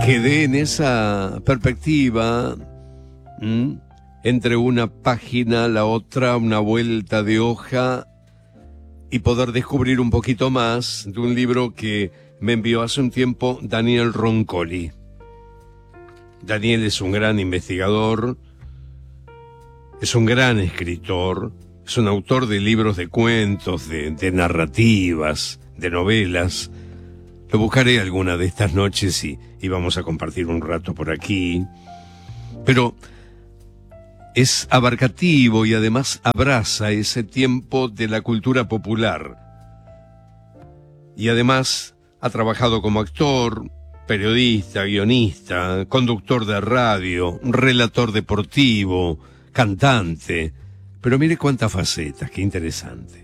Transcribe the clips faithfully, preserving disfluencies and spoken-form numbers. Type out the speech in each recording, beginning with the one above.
Quedé en esa perspectiva, ¿m? entre una página, la otra, una vuelta de hoja, y poder descubrir un poquito más de un libro que me envió hace un tiempo Daniel Roncoli. Daniel es un gran investigador, es un gran escritor, es un autor de libros de cuentos, de, de narrativas, de novelas. Lo buscaré alguna de estas noches y, y vamos a compartir un rato por aquí. Pero es abarcativo y además abraza ese tiempo de la cultura popular. Y además ha trabajado como actor, periodista, guionista, conductor de radio, relator deportivo, cantante. Pero mire cuántas facetas, qué interesante.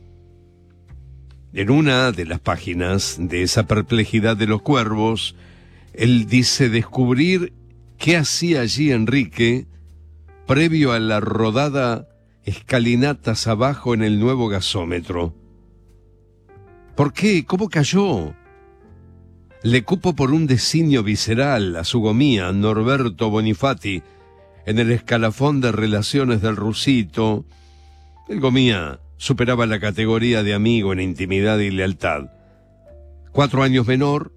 En una de las páginas de esa perplejidad de los cuervos, él dice descubrir qué hacía allí Enrique previo a la rodada escalinatas abajo en el nuevo gasómetro. ¿Por qué? ¿Cómo cayó? Le cupo por un designio visceral a su gomía, Norberto Bonifati, en el escalafón de relaciones del Rusito. El gomía superaba la categoría de amigo en intimidad y lealtad. Cuatro años menor,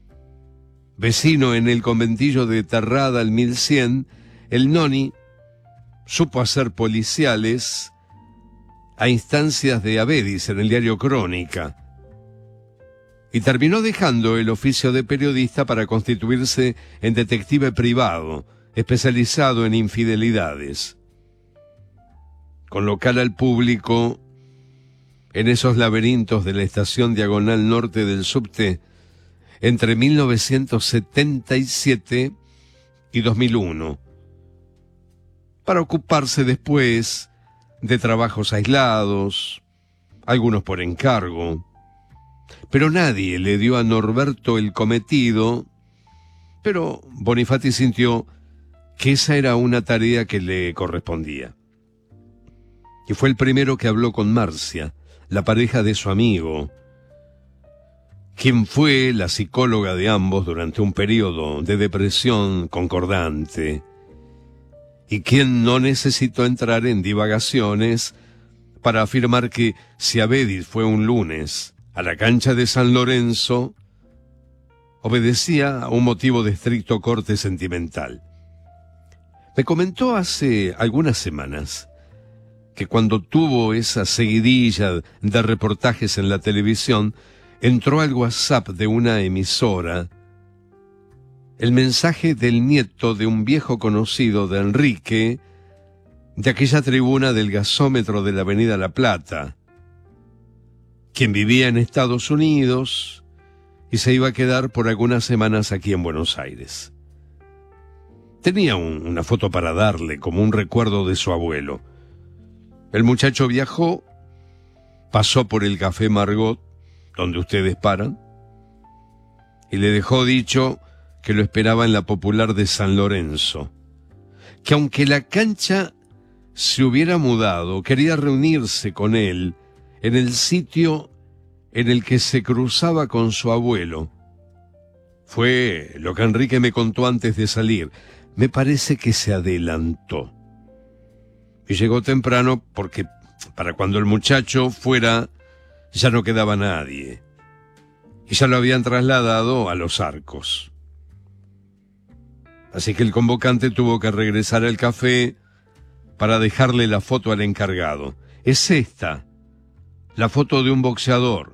vecino en el conventillo de Terrada al mil cien, el Noni supo hacer policiales a instancias de Avedis en el diario Crónica y terminó dejando el oficio de periodista para constituirse en detective privado, especializado en infidelidades. Con local al público en esos laberintos de la estación Diagonal Norte del subte entre mil novecientos setenta y siete y dos mil uno, para ocuparse después de trabajos aislados, algunos por encargo. Pero nadie le dio a Norberto el cometido, pero Bonifati sintió que esa era una tarea que le correspondía. Y fue el primero que habló con Marcia, la pareja de su amigo, quien fue la psicóloga de ambos durante un periodo de depresión concordante, y quien no necesitó entrar en divagaciones para afirmar que si Avedis fue un lunes a la cancha de San Lorenzo, obedecía a un motivo de estricto corte sentimental. Me comentó hace algunas semanas que cuando tuvo esa seguidilla de reportajes en la televisión, entró al WhatsApp de una emisora el mensaje del nieto de un viejo conocido de Enrique, de aquella tribuna del gasómetro de la Avenida La Plata, quien vivía en Estados Unidos y se iba a quedar por algunas semanas aquí en Buenos Aires. Tenía un, una foto para darle como un recuerdo de su abuelo. El muchacho viajó, pasó por el Café Margot, donde ustedes paran, y le dejó dicho que lo esperaba en la Popular de San Lorenzo, que aunque la cancha se hubiera mudado, quería reunirse con él en el sitio en el que se cruzaba con su abuelo. Fue lo que Enrique me contó antes de salir. Me parece que se adelantó. Y llegó temprano porque para cuando el muchacho fuera ya no quedaba nadie. Y ya lo habían trasladado a Los Arcos. Así que el convocante tuvo que regresar al café para dejarle la foto al encargado. Es esta, la foto de un boxeador.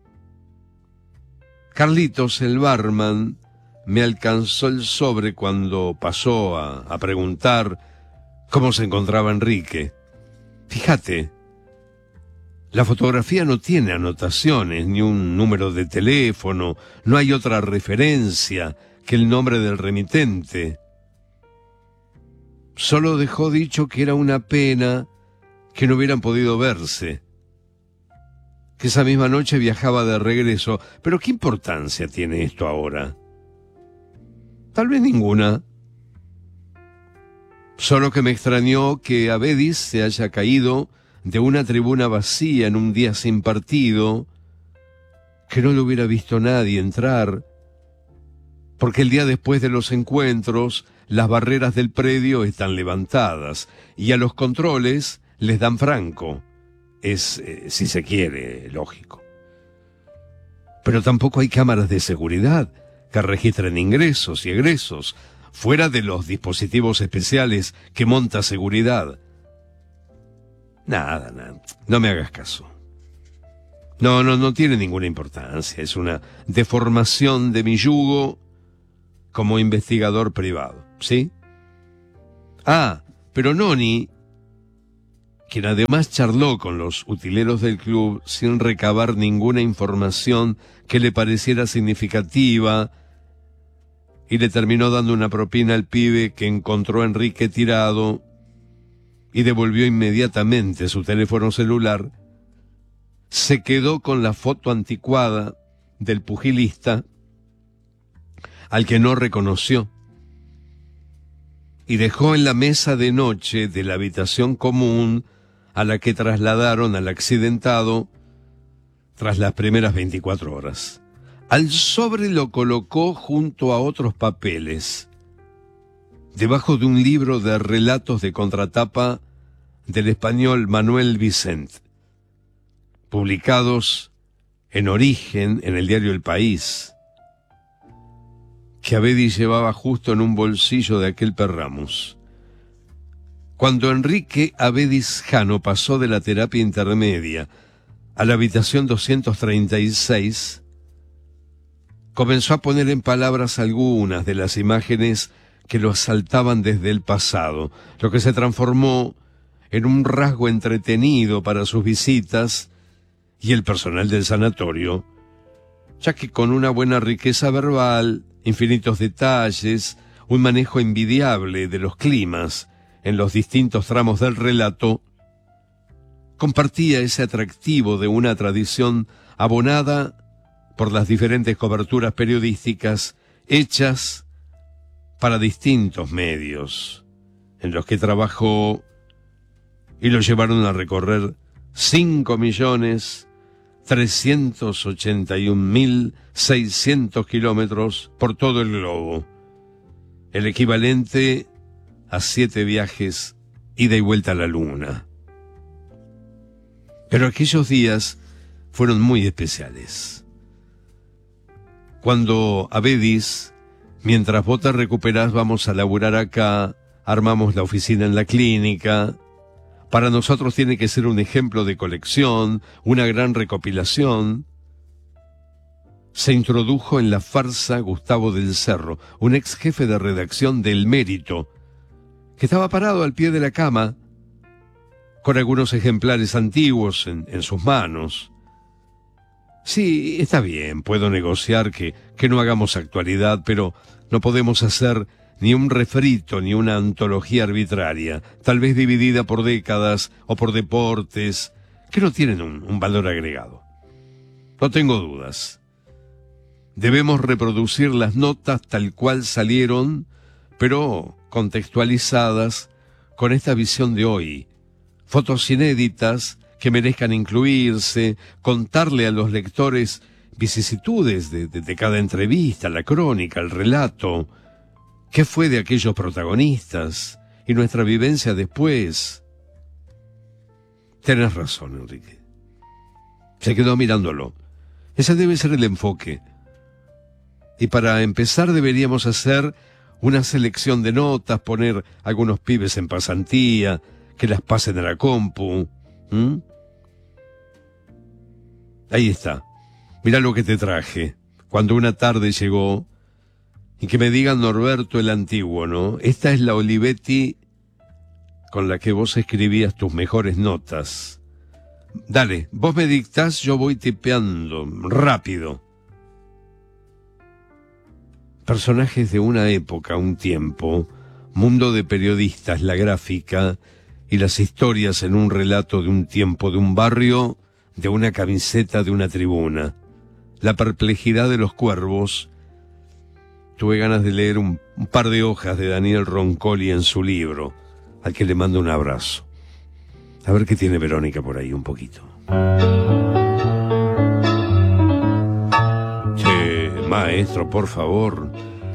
Carlitos, el barman, me alcanzó el sobre cuando pasó a, a preguntar cómo se encontraba Enrique. Fíjate, la fotografía no tiene anotaciones, ni un número de teléfono, no hay otra referencia que el nombre del remitente. Solo dejó dicho que era una pena que no hubieran podido verse, que esa misma noche viajaba de regreso. Pero ¿qué importancia tiene esto ahora? Tal vez ninguna. Solo que me extrañó que Avedis se haya caído de una tribuna vacía en un día sin partido, que no lo hubiera visto nadie entrar, porque el día después de los encuentros, las barreras del predio están levantadas y a los controles les dan franco. Es, eh, si se quiere, lógico. Pero tampoco hay cámaras de seguridad que registren ingresos y egresos, fuera de los dispositivos especiales que monta seguridad. Nada, nada, no me hagas caso. No, no, no tiene ninguna importancia, es una deformación de mi yugo como investigador privado, ¿sí? Ah, pero Noni, quien además charló con los utileros del club sin recabar ninguna información que le pareciera significativa, y le terminó dando una propina al pibe que encontró a Enrique tirado y devolvió inmediatamente su teléfono celular, se quedó con la foto anticuada del pugilista al que no reconoció y dejó en la mesa de noche de la habitación común a la que trasladaron al accidentado tras las primeras veinticuatro horas. Al sobre lo colocó junto a otros papeles, debajo de un libro de relatos de contratapa del español Manuel Vicent, publicados en Origen en el diario El País, que Avedis llevaba justo en un bolsillo de aquel perramus. Cuando Enrique Avedis Jano pasó de la terapia intermedia a la habitación doscientos treinta y seis, comenzó a poner en palabras algunas de las imágenes que lo asaltaban desde el pasado, lo que se transformó en un rasgo entretenido para sus visitas y el personal del sanatorio, ya que con una buena riqueza verbal, infinitos detalles, un manejo envidiable de los climas en los distintos tramos del relato, compartía ese atractivo de una tradición abonada por las diferentes coberturas periodísticas hechas para distintos medios, en los que trabajó y lo llevaron a recorrer cinco millones trescientos ochenta y un mil seiscientos kilómetros por todo el globo, el equivalente a siete viajes ida y vuelta a la luna. Pero aquellos días fueron muy especiales. Cuando Avedis, mientras vos te recuperás, vamos a laburar acá, armamos la oficina en la clínica. Para nosotros tiene que ser un ejemplo de colección, una gran recopilación. Se introdujo en la farsa Gustavo del Cerro, un ex jefe de redacción del Mérito, que estaba parado al pie de la cama, con algunos ejemplares antiguos en, en sus manos. Sí, está bien, puedo negociar que, que no hagamos actualidad, pero no podemos hacer ni un refrito ni una antología arbitraria, tal vez dividida por décadas o por deportes, que no tienen un, un valor agregado. No tengo dudas. Debemos reproducir las notas tal cual salieron, pero contextualizadas con esta visión de hoy. Fotos inéditas que merezcan incluirse, contarle a los lectores vicisitudes de, de, de cada entrevista, la crónica, el relato, qué fue de aquellos protagonistas y nuestra vivencia después. Tenés razón, Enrique. Se quedó mirándolo. Ese debe ser el enfoque. Y para empezar deberíamos hacer una selección de notas, poner algunos pibes en pasantía, que las pasen a la compu. ¿Mm? Ahí está. Mirá lo que te traje. Cuando una tarde llegó, y que me digan Norberto el Antiguo, ¿no? Esta es la Olivetti con la que vos escribías tus mejores notas. Dale, vos me dictás, yo voy tipeando, rápido. Personajes de una época, un tiempo, mundo de periodistas, la gráfica y las historias en un relato de un tiempo, de un barrio, de una camiseta, de una tribuna. La perplejidad de los cuervos. Tuve ganas de leer un, un par de hojas de Daniel Roncoli en su libro, al que le mando un abrazo. A ver qué tiene Verónica por ahí un poquito. Che, maestro, por favor,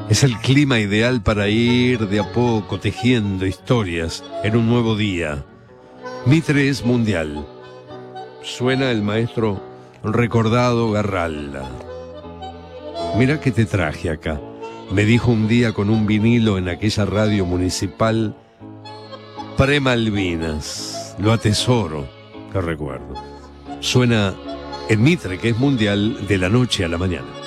Es el clima ideal para ir de a poco tejiendo historias en un nuevo día. Mitre es mundial. Suena el maestro recordado Garralda. Mira que te traje acá. Me dijo un día con un vinilo en aquella radio municipal, Pre-Malvinas. Lo atesoro, que recuerdo. Suena en Mitre, que es mundial, de la noche a la mañana.